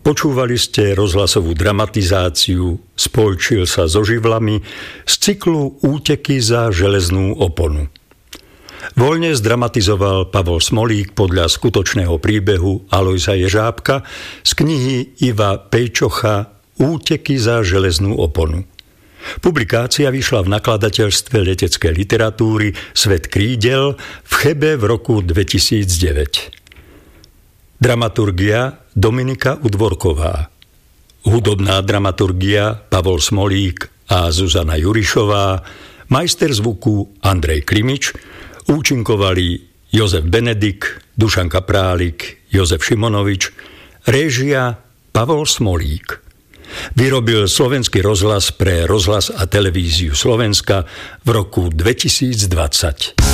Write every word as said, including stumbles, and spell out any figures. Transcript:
Počúvali ste rozhlasovú dramatizáciu Spojčil sa so živlami z cyklu Úteky za železnú oponu. Voľne zdramatizoval Pavol Smolík podľa skutočného príbehu Alojza Ježábka z knihy Iva Pejčocha Úteky za železnú oponu. Publikácia vyšla v nakladateľstve leteckej literatúry Svet krídel v Chebe v roku dvetisícdeväť. Dramaturgia Dominika Udvorková. Hudobná dramaturgia Pavol Smolík a Zuzana Jurišová. Majster zvuku Andrej Klimič. Účinkovali Jozef Benedik, Dušan Kaprálik, Jozef Šimonovič. Réžia Pavol Smolík. Vyrobil Slovenský rozhlas pre Rozhlas a televíziu Slovenska v roku dvetisícdvadsať.